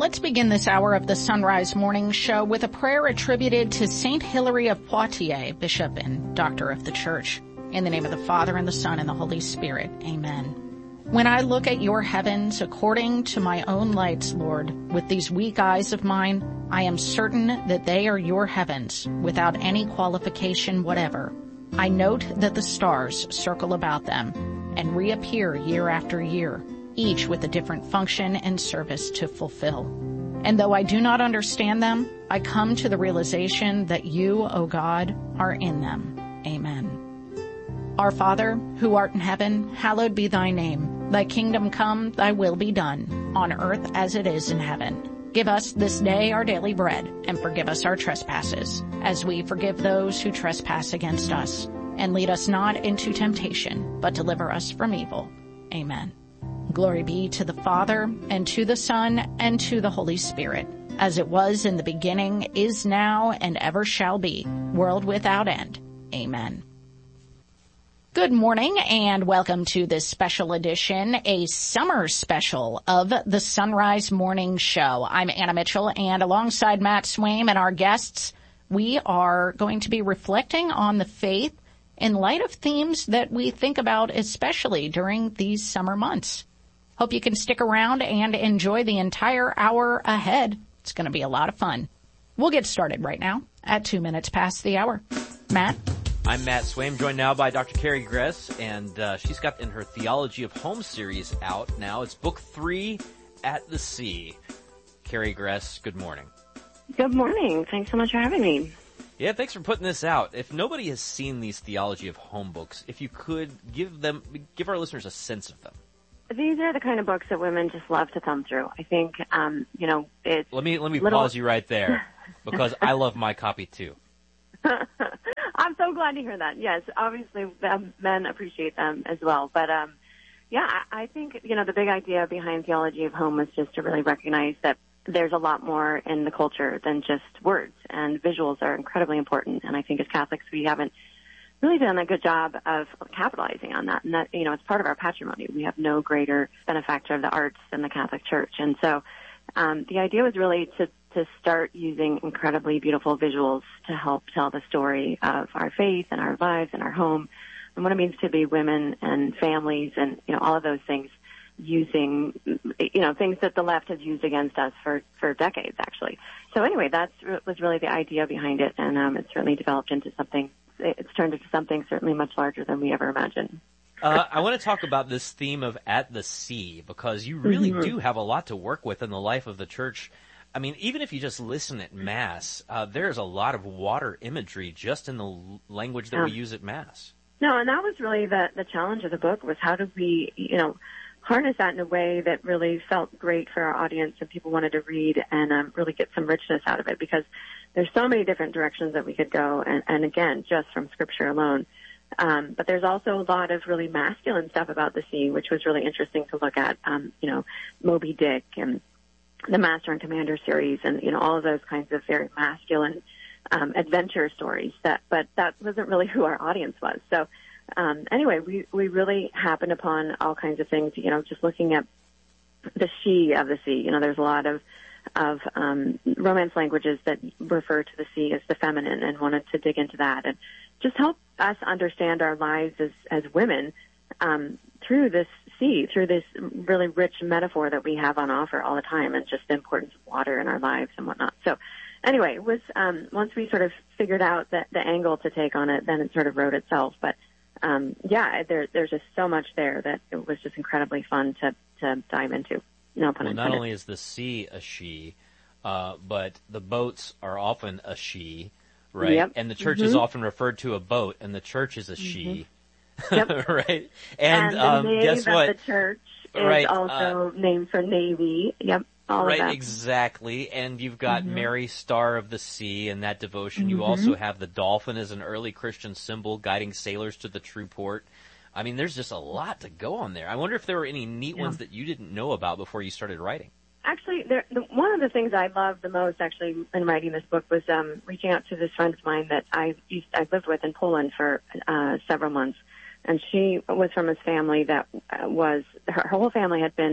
Let's begin this hour of the Sunrise Morning Show with a prayer attributed to Saint Hilary of Poitiers, Bishop and Doctor of the Church. In the name of the Father, and the Son, and the Holy Spirit. Amen. When I look at your heavens according to my own lights, Lord, with these weak eyes of mine, I am certain that they are your heavens, without any qualification whatever. I note that the stars circle about them and reappear year after year, each with a different function and service to fulfill. And though I do not understand them, I come to the realization that you, O God, are in them. Amen. Our Father, who art in heaven, hallowed be thy name. Thy kingdom come, thy will be done, on earth as it is in heaven. Give us this day our daily bread, and forgive us our trespasses, as we forgive those who trespass against us. And lead us not into temptation, but deliver us from evil. Amen. Glory be to the Father, and to the Son, and to the Holy Spirit, as it was in the beginning, is now, and ever shall be, world without end. Amen. Good morning, and welcome to this special edition, a summer special of the Sunrise Morning Show. I'm Anna Mitchell, and alongside Matt Swaim and our guests, we are going to be reflecting on the faith in light of themes that we think about especially during these summer months. Hope you can stick around and enjoy the entire hour ahead. It's going to be a lot of fun. We'll get started right now at 2 minutes past the hour. Matt? I'm Matt Swaim, joined now by Dr. Carrie Gress, and she's got in her Theology of Home series out now. It's book 3, At the Sea. Carrie Gress, good morning. Good morning. Thanks so much for having me. Yeah, thanks for putting this out. If nobody has seen these Theology of Home books, if you could give our listeners a sense of them. These are the kind of books that women just love to thumb through. I think, it's... Let me pause you right there, because I love my copy too. I'm so glad to hear that. Yes, obviously men appreciate them as well. But, I think, the big idea behind Theology of Home was just to really recognize that there's a lot more in the culture than just words, and visuals are incredibly important. And I think as Catholics, we haven't really done a good job of capitalizing on that. And that, it's part of our patrimony. We have no greater benefactor of the arts than the Catholic Church. And so the idea was really to start using incredibly beautiful visuals to help tell the story of our faith and our lives and our home and what it means to be women and families and, all of those things, using, things that the left has used against us for decades, actually. So anyway, that was really the idea behind it, and it's certainly developed into something. It's turned into something certainly much larger than we ever imagined. I want to talk about this theme of At the Sea, because you really do have a lot to work with in the life of the Church. I mean, even if you just listen at Mass, there's a lot of water imagery just in the language that we use at Mass. No, and that was really the challenge of the book, was how do we, harness that in a way that really felt great for our audience and people wanted to read and really get some richness out of it, because there's so many different directions that we could go, and again, just from Scripture alone. But there's also a lot of really masculine stuff about the sea, which was really interesting to look at, Moby Dick and the Master and Commander series and, all of those kinds of very masculine adventure stories. But that wasn't really who our audience was. So anyway, we really happened upon all kinds of things, just looking at the she of the sea. There's a lot of Romance languages that refer to the sea as the feminine, and wanted to dig into that and just help us understand our lives as women through this sea, through this really rich metaphor that we have on offer all the time, and just the importance of water in our lives and whatnot. So anyway, it was once we sort of figured out the angle to take on it, then it sort of wrote itself. But there's just so much there that it was just incredibly fun to dive into. No pun intended. Well, not only is the sea a she, but the boats are often a she, right? Yep. And the Church is often referred to a boat, and the Church is a she. Yep. Right? And the name guess what? Of the Church is also named for Navy. Yep. All right, of that. Exactly. And you've got Mary, Star of the Sea, and that devotion. You also have the dolphin as an early Christian symbol guiding sailors to the true port. I mean, there's just a lot to go on there. I wonder if there were any neat ones that you didn't know about before you started writing. Actually, one of the things I loved the most, actually, in writing this book was reaching out to this friend of mine that I lived with in Poland for several months. And she was from a family that her whole family had been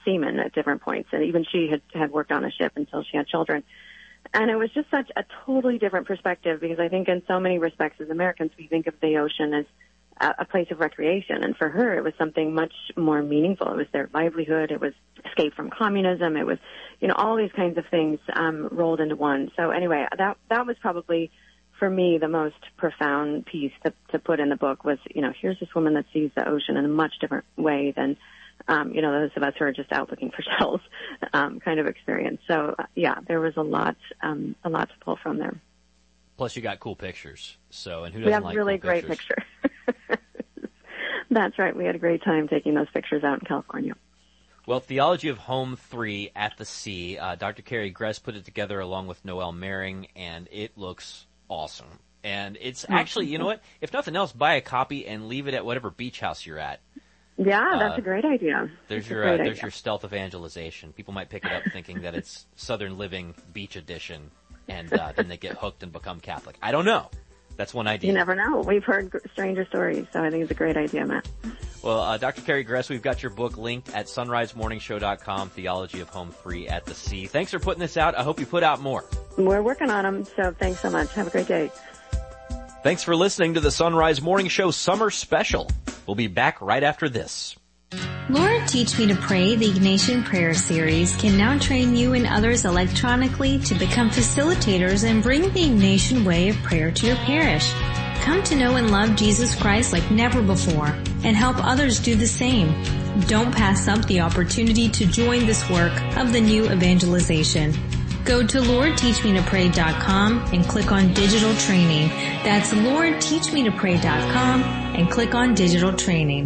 seamen at different points. And even she had worked on a ship until she had children. And it was just such a totally different perspective, because I think in so many respects as Americans, we think of the ocean as a place of recreation. And for her, it was something much more meaningful. It was their livelihood. It was escape from communism. It was, all these kinds of things rolled into one. So anyway, that was probably, for me, the most profound piece to put in the book was, here's this woman that sees the ocean in a much different way than, those of us who are just out looking for shells, kind of experience. So, there was a lot to pull from there. Plus, you got cool pictures. So, and who we doesn't have like really cool great pictures? pictures. That's right. We had a great time taking those pictures out in California. Well, Theology of Home 3 at the Sea. Dr. Carrie Gress put it together along with Noelle Mering, and it looks awesome. And it's actually, you know what? If nothing else, buy a copy and leave it at whatever beach house you're at. Yeah, that's a great idea. There's your stealth evangelization. People might pick it up thinking that it's Southern Living Beach Edition, and then they get hooked and become Catholic. I don't know. That's one idea. You never know. We've heard stranger stories, so I think it's a great idea, Matt. Well, Dr. Carrie Gress, we've got your book linked at sunrisemorningshow.com, Theology of Home 3 at the Sea. Thanks for putting this out. I hope you put out more. We're working on them, so thanks so much. Have a great day. Thanks for listening to the Sunrise Morning Show Summer Special. We'll be back right after this. Lord, Teach Me to Pray, the Ignatian Prayer Series, can now train you and others electronically to become facilitators and bring the Ignatian way of prayer to your parish. Come to know and love Jesus Christ like never before and help others do the same. Don't pass up the opportunity to join this work of the new evangelization. Go to LordTeachMeToPray.com and click on Digital Training. That's LordTeachMeToPray.com and click on Digital Training.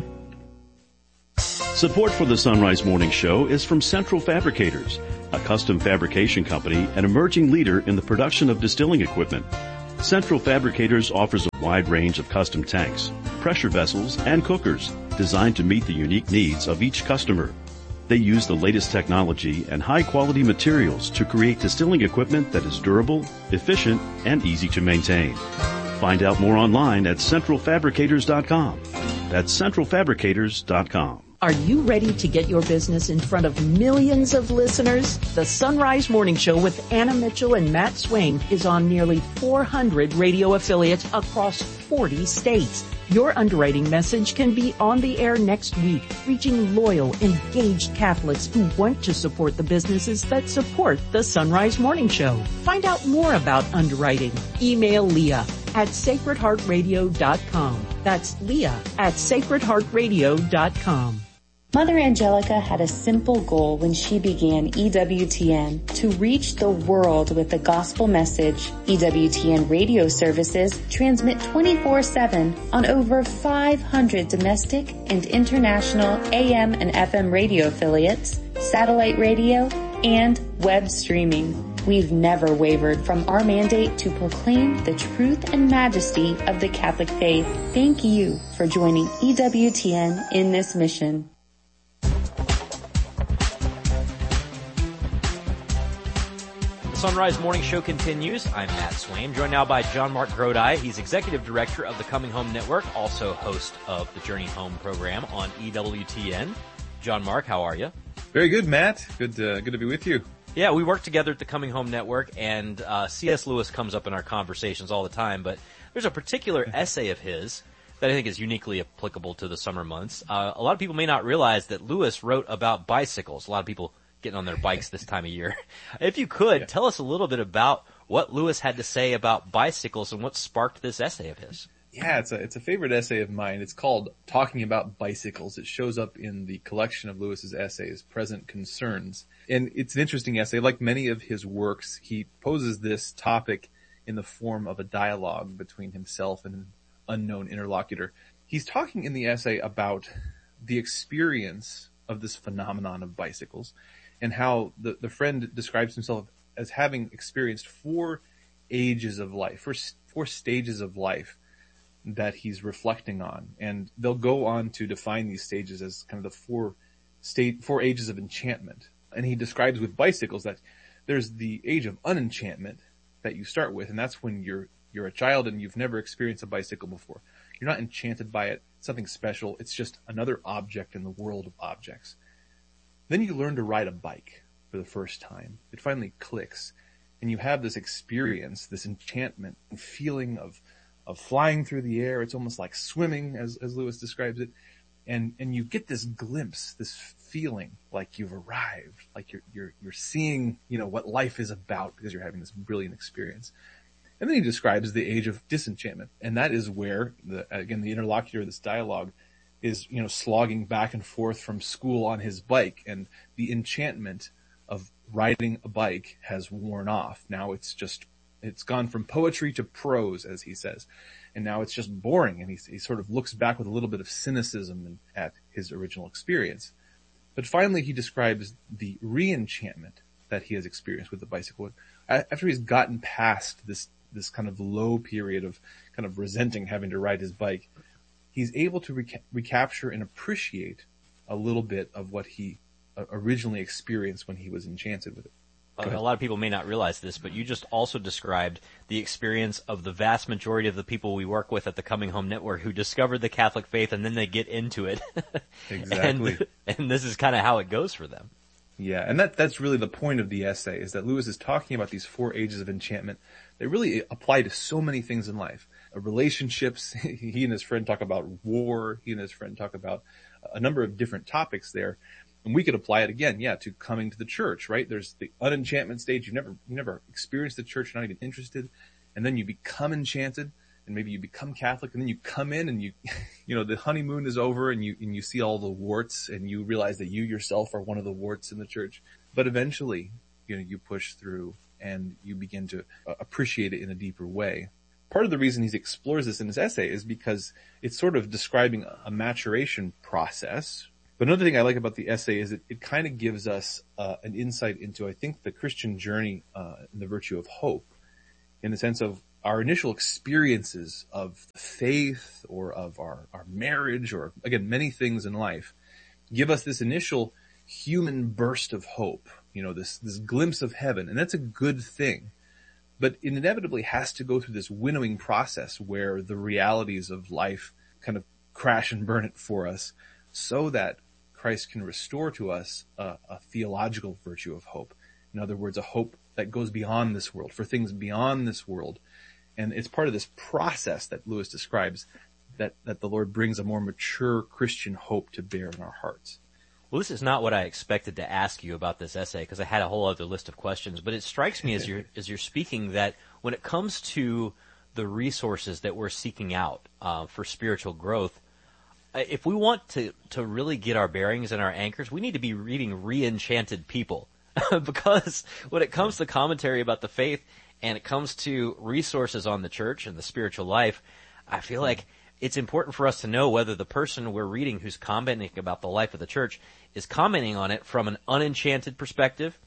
Support for the Sunrise Morning Show is from Central Fabricators, a custom fabrication company and emerging leader in the production of distilling equipment. Central Fabricators offers a wide range of custom tanks, pressure vessels, and cookers designed to meet the unique needs of each customer. They use the latest technology and high-quality materials to create distilling equipment that is durable, efficient, and easy to maintain. Find out more online at centralfabricators.com. That's centralfabricators.com. Are you ready to get your business in front of millions of listeners? The Sunrise Morning Show with Anna Mitchell and Matt Swain is on nearly 400 radio affiliates across 40 states. Your underwriting message can be on the air next week, reaching loyal, engaged Catholics who want to support the businesses that support the Sunrise Morning Show. Find out more about underwriting. Email Leah at sacredheartradio.com. That's Leah at sacredheartradio.com. Mother Angelica had a simple goal when she began EWTN, to reach the world with the gospel message. EWTN radio services transmit 24/7 on over 500 domestic and international AM and FM radio affiliates, satellite radio, and web streaming. We've never wavered from our mandate to proclaim the truth and majesty of the Catholic faith. Thank you for joining EWTN in this mission. The Sunrise Morning Show continues. I'm Matt Swain, joined now by John Mark Grodi. He's Executive Director of the Coming Home Network, also host of the Journey Home program on EWTN. John Mark, how are you? Very good, Matt. Good to be with you. Yeah, we work together at the Coming Home Network, and C.S. Lewis comes up in our conversations all the time, but there's a particular essay of his that I think is uniquely applicable to the summer months. A lot of people may not realize that Lewis wrote about bicycles. A lot of people getting on their bikes this time of year. If you could, tell us a little bit about what Lewis had to say about bicycles and what sparked this essay of his. Yeah, it's a favorite essay of mine. It's called Talking About Bicycles. It shows up in the collection of Lewis's essays, Present Concerns. And it's an interesting essay. Like many of his works, he poses this topic in the form of a dialogue between himself and an unknown interlocutor. He's talking in the essay about the experience of this phenomenon of bicycles, and how the friend describes himself as having experienced four ages of life, four stages of life that he's reflecting on. And they'll go on to define these stages as kind of the four ages of enchantment. And he describes with bicycles that there's the age of unenchantment that you start with, and that's when you're a child and you've never experienced a bicycle before. You're not enchanted by it, something special. It's just another object in the world of objects. Then you learn to ride a bike for the first time. It finally clicks. And you have this experience, this enchantment and feeling of flying through the air. It's almost like swimming, as Lewis describes it. And you get this glimpse, this feeling like you've arrived, like you're seeing, what life is about because you're having this brilliant experience. And then he describes the age of disenchantment. And that is where the interlocutor of this dialogue is, slogging back and forth from school on his bike, and the enchantment of riding a bike has worn off. Now it's gone from poetry to prose, as he says. And now it's just boring. And he sort of looks back with a little bit of cynicism at his original experience. But finally he describes the re-enchantment that he has experienced with the bicycle. After he's gotten past this kind of low period of kind of resenting having to ride his bike, he's able to recapture and appreciate a little bit of what he originally experienced when he was enchanted with it. A lot of people may not realize this, but you just also described the experience of the vast majority of the people we work with at the Coming Home Network who discovered the Catholic faith and then they get into it. Exactly. and this is kind of how it goes for them. Yeah, and that's really the point of the essay, is that Lewis is talking about these 4 ages of enchantment. They really apply to so many things in life. Relationships, he and his friend talk about war, he and his friend talk about a number of different topics there. And we could apply it again, to coming to the church, right? There's the unenchantment stage. You've never experienced the church, you're not even interested. And then you become enchanted, and maybe you become Catholic, and then you come in and the honeymoon is over, and you see all the warts, and you realize that you yourself are one of the warts in the church. But eventually, you push through and you begin to appreciate it in a deeper way. Part of the reason he explores this in his essay is because it's sort of describing a maturation process. But another thing I like about the essay is it kind of gives us an insight into, I think, the Christian journey and the virtue of hope, in the sense of our initial experiences of faith or of our marriage, or, again, many things in life, give us this initial human burst of hope, this glimpse of heaven. And that's a good thing. But it inevitably has to go through this winnowing process where the realities of life kind of crash and burn it for us, so that Christ can restore to us a theological virtue of hope. In other words, a hope that goes beyond this world, for things beyond this world. And it's part of this process that Lewis describes that the Lord brings a more mature Christian hope to bear in our hearts. Well, this is not what I expected to ask you about this essay, because I had a whole other list of questions. But it strikes me as you're speaking that when it comes to the resources that we're seeking out for spiritual growth, if we want to really get our bearings and our anchors, we need to be reading re-enchanted people. Because when it comes to commentary about the faith and it comes to resources on the church and the spiritual life, I feel like it's important for us to know whether the person we're reading who's commenting about the life of the church is commenting on it from an unenchanted perspective,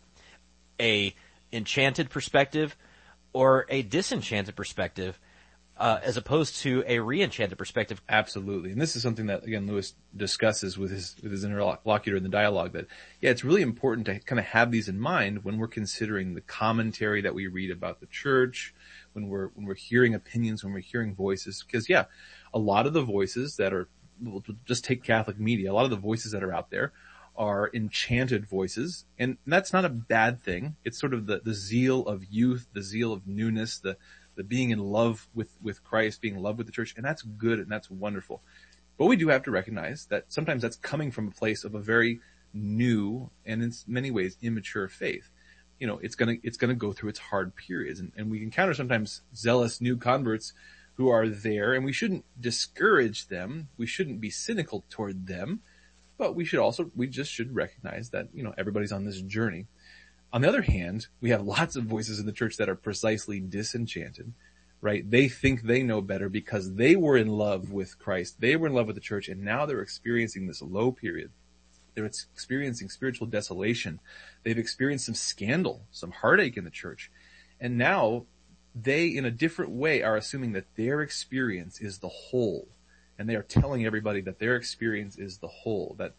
a enchanted perspective, or a disenchanted perspective, as opposed to a re-enchanted perspective. Absolutely. And this is something that, again, Lewis discusses with his interlocutor in the dialogue, that, it's really important to kind of have these in mind when we're considering the commentary that we read about the church, when we're hearing opinions, when we're hearing voices. Because, a lot of the voices that are, we'll just take Catholic media, a lot of the voices that are out there are enchanted voices. And that's not a bad thing. It's sort of the zeal of youth, the zeal of newness, the being in love with Christ, being in love with the church, and that's good and that's wonderful. But we do have to recognize that sometimes that's coming from a place of a very new and in many ways immature faith. It's gonna go through its hard periods, and we encounter sometimes zealous new converts who are there, and we shouldn't discourage them. We shouldn't be cynical toward them, but we just should recognize that, everybody's on this journey. On the other hand, we have lots of voices in the church that are precisely disenchanted, right? They think they know better because they were in love with Christ. They were in love with the church, and now they're experiencing this low period. They're experiencing spiritual desolation. They've experienced some scandal, some heartache in the church. And now they, in a different way, are assuming that their experience is the whole. And they are telling everybody that their experience is the whole, that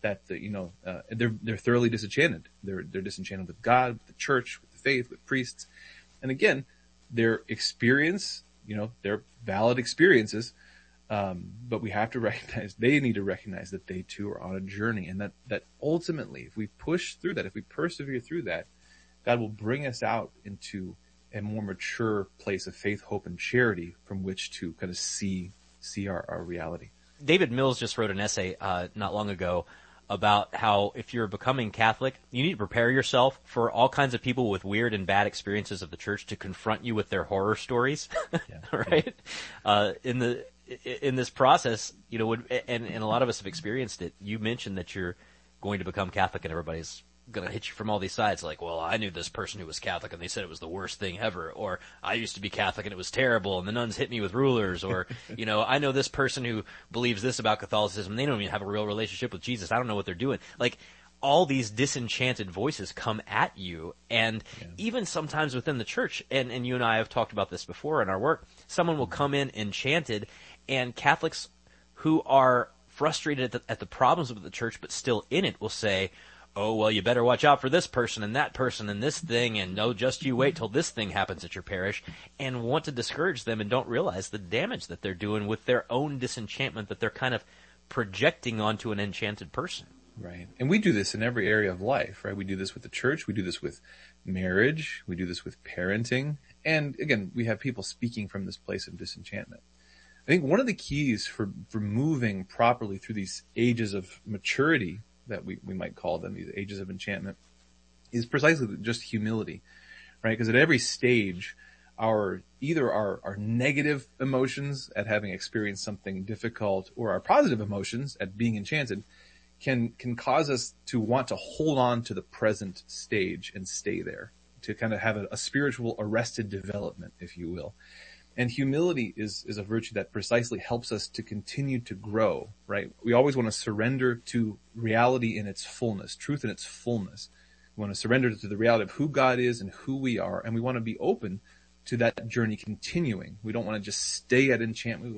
they're thoroughly disenchanted. They're disenchanted with God, with the church, with the faith, with priests. And again, their experience, they're valid experiences, But we have to recognize, they need to recognize that they too are on a journey, and that ultimately, if we push through that, if we persevere through that, God will bring us out into a more mature place of faith, hope, and charity from which to kind of see our reality. David Mills just wrote an essay not long ago about how if you're becoming Catholic, you need to prepare yourself for all kinds of people with weird and bad experiences of the church to confront you with their horror stories, right? In this process, you know, and a lot of us have experienced it. You mentioned that you're going to become Catholic and everybody's going to hit you from all these sides, like, well, I knew this person who was Catholic and they said it was the worst thing ever, or I used to be Catholic and it was terrible and the nuns hit me with rulers, or, you know, I know this person who believes this about Catholicism, they don't even have a real relationship with Jesus, I don't know what they're doing. Like, all these disenchanted voices come at you, and even sometimes within the church, and you and I have talked about this before in our work, someone will come in enchanted, and Catholics who are frustrated at the problems of the church but still in it will say, oh, well, you better watch out for this person and that person and this thing, and no, just you wait till this thing happens at your parish, and want to discourage them and don't realize the damage that they're doing with their own disenchantment that they're kind of projecting onto an enchanted person. Right. And we do this in every area of life, right? We do this with the church. We do this with marriage. We do this with parenting. And again, we have people speaking from this place of disenchantment. I think one of the keys for moving properly through these ages of maturity that we might call them, these ages of enchantment, is precisely just humility, right? Because at every stage, our negative emotions at having experienced something difficult, or our positive emotions at being enchanted, can cause us to want to hold on to the present stage and stay there, to kind of have a spiritual arrested development, if you will. And humility is a virtue that precisely helps us to continue to grow, right? We always want to surrender to reality in its fullness, truth in its fullness. We want to surrender to the reality of who God is and who we are, and we want to be open to that journey continuing. We don't want to just stay at enchantment.